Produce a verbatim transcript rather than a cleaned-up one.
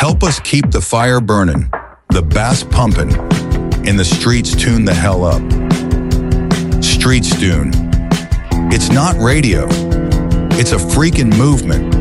Help us keep the fire burning, the bass pumping, and the streets tune the hell up. Streets Dune. It's not radio. It's a freaking movement.